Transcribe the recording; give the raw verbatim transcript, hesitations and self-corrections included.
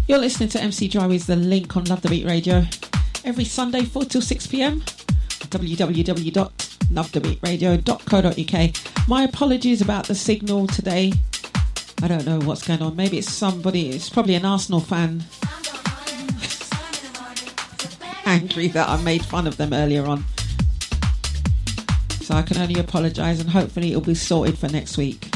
You're listening to M C Drywy's The Link on Love the Beat Radio. Every Sunday, four till six p.m. w w w dot love the beat radio dot co dot u k. My apologies about the signal today. I don't know what's going on. Maybe it's somebody, it's probably an Arsenal fan angry that I made fun of them earlier on. So I can only apologise, and hopefully it'll be sorted for next week.